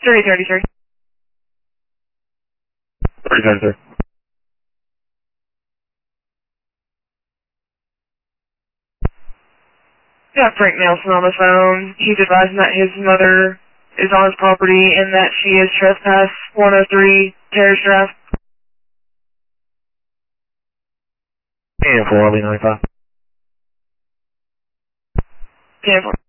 3033. 3033. Got Frank Nelson on the phone. He's advising that his mother is on his property and that she is trespass 103 Terrace Drive. And 4, I'll be 95. 10-4.